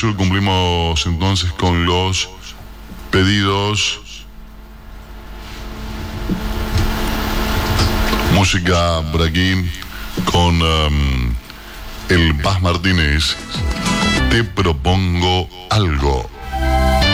Azul cumplimos entonces con los pedidos. Música por aquí con el Paz Martínez. Te propongo algo.